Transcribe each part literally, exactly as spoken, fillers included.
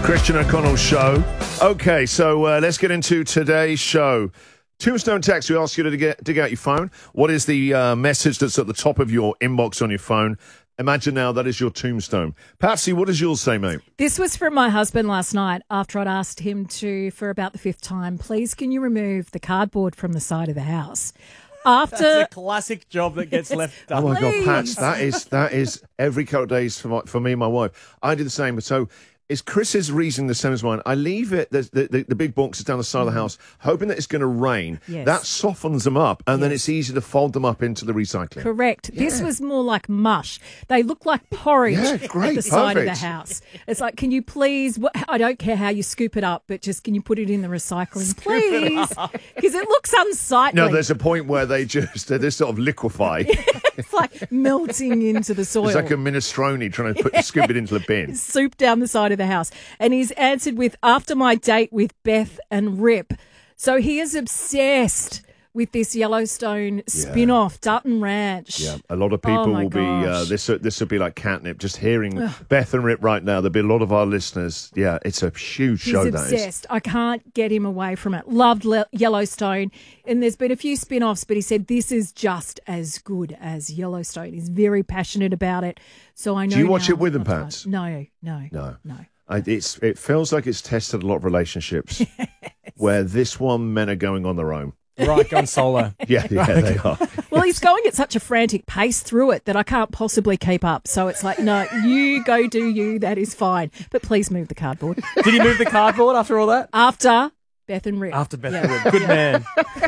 Christian O'Connell Show. Okay, so uh, let's get into today's show. Tombstone text, we ask you to get, dig out your phone. What is the uh, message that's at the top of your inbox on your phone? Imagine now that is your tombstone. Patsy, what does yours say, mate? This was from my husband last night after I'd asked him to, for about the fifth time, please can you remove the cardboard from the side of the house? After That's a classic job that gets left done. Oh, my Please. God, Pats, that is, that is every couple of days for, my, for me and my wife. I do the same. So is Chris's reason the same as mine? I leave it, the, the, the, the big boxes down the side of the house, hoping that it's going to rain. Yes. That softens them up, and then Yes. it's easy to fold them up into the recycling. Correct. This was more like mush. They look like porridge Yeah, great, at the side of the perfect. house. It's like, can you please, wh- I don't care how you scoop it up, but just can you put it in the recycling, please? Because it looks unsightly. No, there's a point where they just, they just sort of liquefy. It's like melting into the soil. It's like a minestrone trying to put, scoop it into the bin. Soup down the side of the house. And he's answered with, after my date with Beth and Rip. So he is obsessed with this Yellowstone spin-off, Dutton Ranch. Yeah, a lot of people Oh, my will be, uh, gosh. this this will be like catnip, just hearing Beth and Rip right now. There'll be a lot of our listeners. Yeah, it's a huge He's show, that is. obsessed. I can't get him away from it. Loved Le- Yellowstone. And there's been a few spin-offs, but he said this is just as good as Yellowstone. He's very passionate about it. So I know. Do you watch now it with him, what time- Pats? No, no, No. no. I, it's It feels like it's tested a lot of relationships where this one, men are going on their own. Right, gone solo. Yeah, yeah, they are. Well, he's going at such a frantic pace through it that I can't possibly keep up. So it's like, no, you go do you. That is fine. But please move the cardboard. Did he move the cardboard after all that? After Beth and Rick. After Beth Yeah. and Rick. Good man.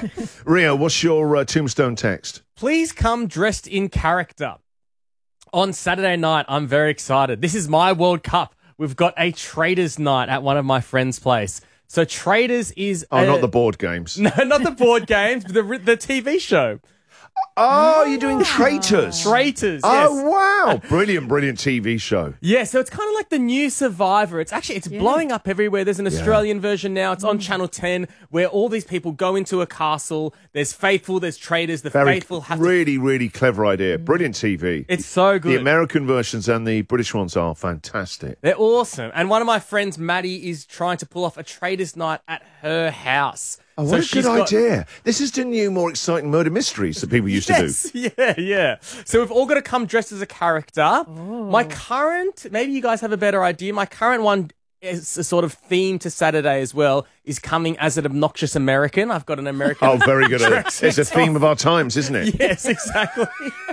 Rio, what's your uh, tombstone text? Please come dressed in character. On Saturday night, I'm very excited. This is my World Cup. We've got a Traders night at one of my friends' place. So Traders is... Oh, a- not the board games. No, not the board games, but the, the T V show. Oh, you're doing Traitors. Traitors, yes. Oh, wow. Brilliant, brilliant T V show. Yeah, so it's kind of like the new Survivor. It's actually, it's blowing up everywhere. There's an Australian version now. It's on Channel ten where all these people go into a castle. There's faithful, there's traitors. The Very, faithful have to... really, really clever idea. Brilliant T V. It's so good. The American versions and the British ones are fantastic. They're awesome. And one of my friends, Maddie, is trying to pull off a Traders night at her house. Oh, what So a she's good got- idea. This is the new, more exciting murder mysteries that people used Yes, to do. yeah, yeah. So we've all got to come dressed as a character. My current, maybe you guys have a better idea. My current one is a sort of theme to Saturday as well, is coming as an obnoxious American. I've got an American. Oh, very good. Dress It's a it theme off. of our times, isn't it? Yes, exactly.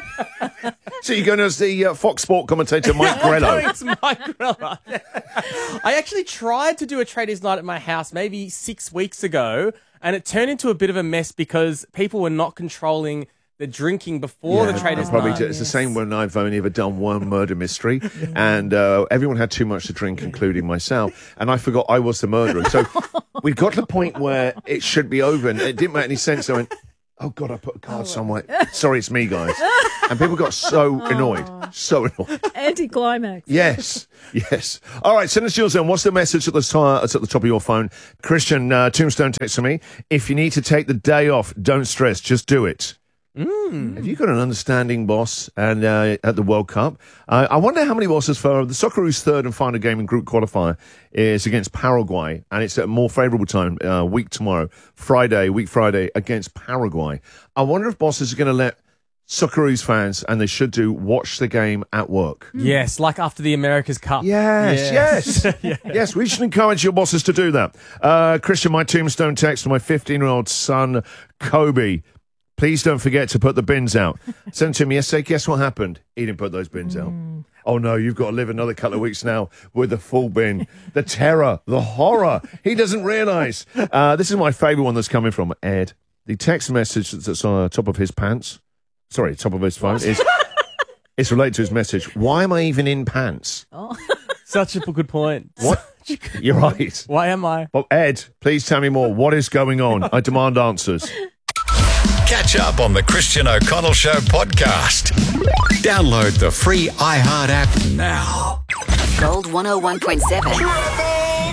So you're going as the uh, Fox Sport commentator, Mike Grello. It's Mike Grella. I actually tried to do a Traders night at my house maybe six weeks ago, and it turned into a bit of a mess because people were not controlling the drinking before the Traders probably night. do- it's the same when I've only ever done one murder mystery, and uh, everyone had too much to drink, including myself, and I forgot I was the murderer. So we got to the point where it should be over, and it didn't make any sense. I went, "Oh God, I put a card somewhere. Sorry, it's me, guys." And people got so annoyed, so annoyed. Anticlimax. Yes, yes. All right, send us yours then. What's the message at the, uh, at the top of your phone? Christian uh, Tombstone text to me. If you need to take the day off, don't stress, just do it. Mm. Have you got an understanding boss and uh, at the World Cup? Uh, I wonder how many bosses for the Socceroos' third and final game in group qualifier is against Paraguay, and it's at a more favourable time, uh, week tomorrow, Friday, week Friday, against Paraguay. I wonder if bosses are going to let Socceroos fans, and they should do, watch the game at work. Yes, like after the America's Cup. Yes, yes, yes. yes, we should encourage your bosses to do that. Uh, Christian, my tombstone text to my fifteen-year-old son, Kobe. Please don't forget to put the bins out. Sent to him yesterday. Guess what happened? He didn't put those bins out. Oh, no, you've got to live another couple of weeks now with the full bin. The terror, the horror. He doesn't realise. Uh, this is my favourite one that's coming from Ed. The text message that's on the top of his pants, sorry, top of his phone, is it's related to his message. Why am I even in pants? Such a good point. What? You're right. Why am I? Well, Ed, please tell me more. What is going on? I demand answers. Catch up on the Christian O'Connell Show podcast. Download the free iHeart app now. Gold one oh one point seven.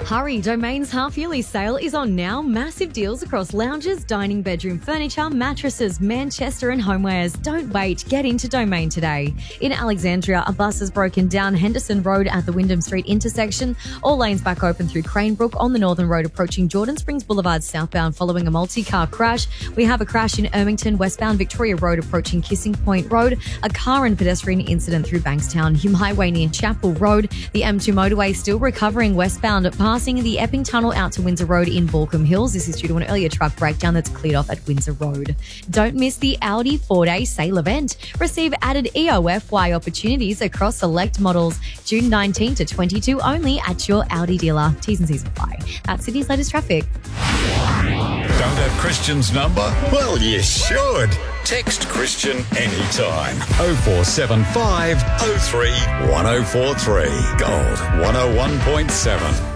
Hurry, Domain's half-yearly sale is on now. Massive deals across lounges, dining, bedroom furniture, mattresses, Manchester and homewares. Don't wait. Get into Domain today. In Alexandria, a bus has broken down Henderson Road at the Wyndham Street intersection. All lanes back open through Cranebrook on the Northern Road approaching Jordan Springs Boulevard southbound following a multi-car crash. We have a crash in Ermington, westbound Victoria Road approaching Kissing Point Road. A car and pedestrian incident through Bankstown. Hume Highway near Chapel Road. The M two motorway still recovering westbound at passing the Epping Tunnel out to Windsor Road in Balcombe Hills. This is due to an earlier truck breakdown that's cleared off at Windsor Road. Don't miss the Audi four-day sale event. Receive added E O F Y opportunities across select models. June nineteenth to twenty-two only at your Audi dealer. T's and C's apply. That's Sydney's latest traffic. Don't have Christian's number? Well, you should. Text Christian anytime. oh four seven five oh three one oh four three. Gold one oh one point seven.